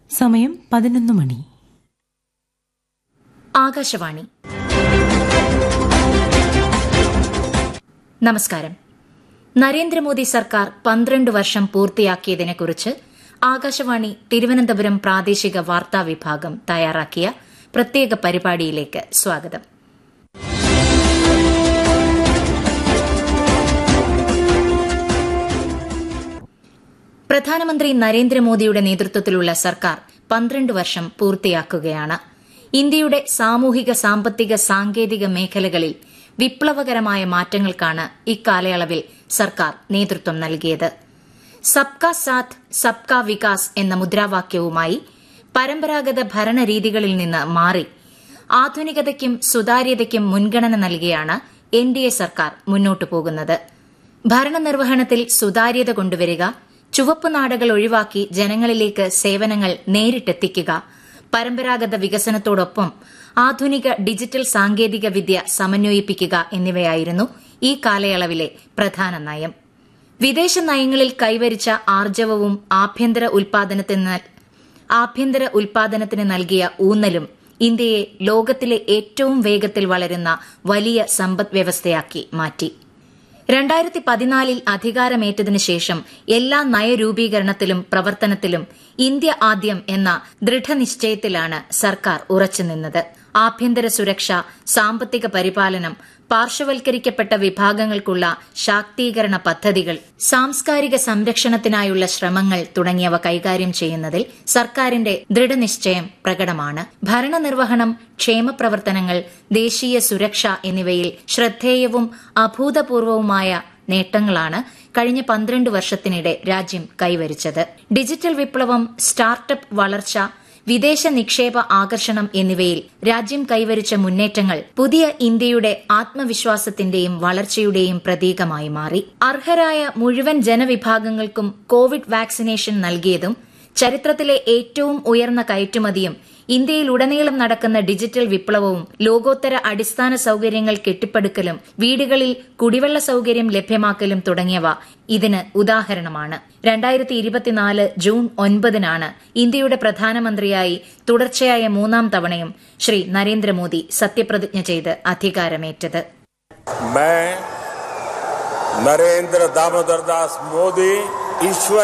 സമയം 11 മണി. ആകാശവാണി. നമസ്കാരം. നരേന്ദ്രമോദി സർക്കാർ 12 വർഷം പൂർത്തിയാക്കിയതിനെക്കുറിച്ച് ആകാശവാണി തിരുവനന്തപുരം പ്രാദേശിക വാർത്താ വിഭാഗം തയ്യാറാക്കിയ പ്രത്യേക പരിപാടിയിലേക്ക് സ്വാഗതം. പ്രധാനമന്ത്രി നരേന്ദ്രമോദിയുടെ നേതൃത്വത്തിലുള്ള സർക്കാർ 12 വർഷം പൂർത്തിയാക്കുകയാണ്. ഇന്ത്യയുടെ സാമൂഹിക, സാമ്പത്തിക, സാങ്കേതിക മേഖലകളിൽ വിപ്ലവകരമായ മാറ്റങ്ങൾക്കാണ് ഇക്കാലയളവിൽ സർക്കാർ നേതൃത്വം നൽകിയത്. സബ്കാ സാത്ത് സബ്കാ വികാസ് എന്ന മുദ്രാവാക്യവുമായി പരമ്പരാഗത ഭരണരീതികളിൽ നിന്ന് മാറി ആധുനികതയ്ക്കും സുതാര്യതയ്ക്കും മുൻഗണന നൽകിയാണ് എൻഡിഎ സർക്കാർ മുന്നോട്ടു പോകുന്നത്. ഭരണനിർവഹണത്തിൽ സുതാര്യത കൊണ്ടുവരിക, ചുവപ്പ് നാടകൾ ഒഴിവാക്കി ജനങ്ങളിലേക്ക് സേവനങ്ങൾ നേരിട്ടെത്തിക്കുക, പരമ്പരാഗത വികസനത്തോടൊപ്പം ആധുനിക ഡിജിറ്റൽ സാങ്കേതിക വിദ്യ സമന്വയിപ്പിക്കുക എന്നിവയായിരുന്നു ഈ കാലയളവിലെ പ്രധാന നയം. വിദേശ നയങ്ങളിൽ കൈവരിച്ച ആർജവവും ആഭ്യന്തര ഉൽപാദനത്തിന് നൽകിയ ഊന്നലും ഇന്ത്യയെ ലോകത്തിലെ ഏറ്റവും വേഗത്തിൽ വളരുന്ന വലിയ സമ്പദ് വ്യവസ്ഥയാക്കി മാറ്റി. 2014 അധികാരമേറ്റതിനു ശേഷം എല്ലാ നയരൂപീകരണത്തിലും പ്രവർത്തനത്തിലും ഇന്ത്യ ആദ്യം എന്ന ദൃഢനിശ്ചയത്തിലാണ് സർക്കാർ ഉറച്ചുനിന്നത്. ആഭ്യന്തര സുരക്ഷ, സാമ്പത്തിക പരിപാലനം, പാർശ്വവൽക്കരിക്കപ്പെട്ട വിഭാഗങ്ങൾക്കുള്ള ശാക്തീകരണ പദ്ധതികൾ, സാംസ്കാരിക സംരക്ഷണത്തിനായുള്ള ശ്രമങ്ങൾ തുടങ്ങിയവ കൈകാര്യം ചെയ്യുന്നതിൽ സർക്കാരിന്റെ ദൃഢനിശ്ചയം പ്രകടമാണ്. ഭരണനിർവഹണം, ക്ഷേമപ്രവർത്തനങ്ങൾ, ദേശീയ സുരക്ഷ എന്നിവയിൽ ശ്രദ്ധേയവും അഭൂതപൂർവവുമായ നേട്ടങ്ങളാണ് കഴിഞ്ഞ 12 വർഷത്തിനിടെ രാജ്യം കൈവരിച്ചത്. ഡിജിറ്റൽ വിപ്ലവം, സ്റ്റാർട്ടപ്പ് വളർച്ച, വിദേശ നിക്ഷേപ ആകർഷണം എന്നിവയിൽ രാജ്യം കൈവരിച്ച മുന്നേറ്റങ്ങൾ പുതിയ ഇന്ത്യയുടെ ആത്മവിശ്വാസത്തിന്റെയും വളർച്ചയുടെയും പ്രതീകമായി മാറി. അർഹരായ മുഴുവൻ ജനവിഭാഗങ്ങൾക്കും കോവിഡ് വാക്സിനേഷൻ നൽകിയതും ചരിത്രത്തിലെ ഏറ്റവും ഉയർന്ന കയറ്റുമതിയും ഇന്ത്യയിലുടനീളം നടക്കുന്ന ഡിജിറ്റൽ വിപ്ലവവും ലോകോത്തര അടിസ്ഥാന സൌകര്യങ്ങൾ കെട്ടിപ്പടുക്കലും വീടുകളിൽ കുടിവെള്ള സൌകര്യം ലഭ്യമാക്കലും തുടങ്ങിയവ ഇതിന് ഉദാഹരണമാണ്. 2024 ജൂൺ 9 ഇന്ത്യയുടെ പ്രധാനമന്ത്രിയായി തുടർച്ചയായ 3ാം തവണയും ശ്രീ നരേന്ദ്രമോദി സത്യപ്രതിജ്ഞ ചെയ്ത് അധികാരമേറ്റത്. നരേന്ദ്ര ദാമോദർ ദാസ് മോദി